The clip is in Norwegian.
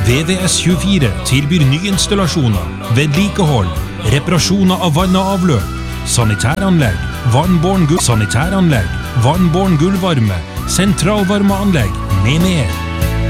VVS24 tilbyr nyinstallasjoner, vedlikehold, reparasjoner av vann og avløp, sanitæranlegg, vannbåren gulvvarme, sentralvarmeanlegg med mer.